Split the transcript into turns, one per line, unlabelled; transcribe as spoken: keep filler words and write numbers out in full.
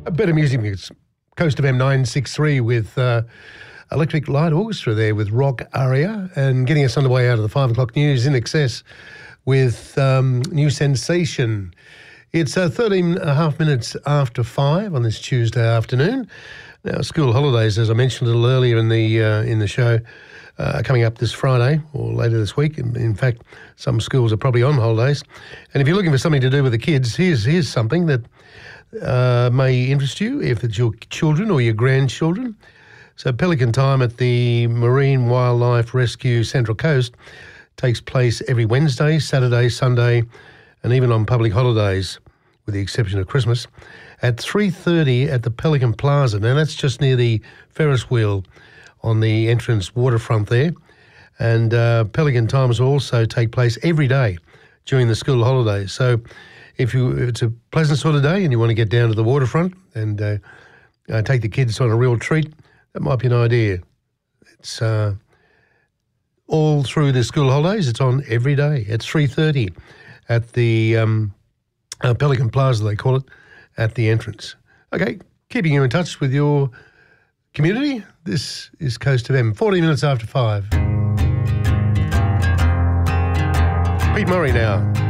A better music mix. Coast of M nine sixty-three with uh, Electric Light Orchestra there with Rock Aria, and getting us underway out of the five o'clock news in excess with um, New Sensation. It's uh, thirteen and a half minutes after five on this Tuesday afternoon. Now, school holidays, as I mentioned a little earlier in the uh, in the show, uh, are coming up this Friday or later this week. In, in fact, some schools are probably on holidays. And if you're looking for something to do with the kids, here's here's something that uh, may interest you if it's your children or your grandchildren. So Pelican Time at the Marine Wildlife Rescue Central Coast takes place every Wednesday, Saturday, Sunday, and even on public holidays, with the exception of Christmas, at three thirty at the Pelican Plaza. Now, that's just near the Ferris wheel on the entrance waterfront there. And uh, Pelican Times will also take place every day during the school holidays. So if, you, if it's a pleasant sort of day and you want to get down to the waterfront and uh, uh, take the kids on a real treat, that might be an idea. It's uh, all through the school holidays. It's on every day at three thirty at the um, uh, Pelican Plaza, they call it, at the entrance. Okay, keeping you in touch with your community. This is Coast of M, fourteen minutes after five. Pete Murray now.